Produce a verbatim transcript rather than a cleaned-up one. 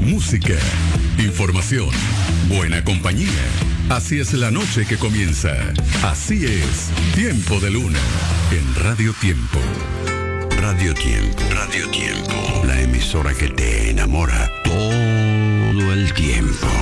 música, información, buena compañía. Así es la noche que comienza. Así es Tiempo de Luna en Radio Tiempo. Radio Tiempo, Radio Tiempo, la emisora que te enamora todo el tiempo.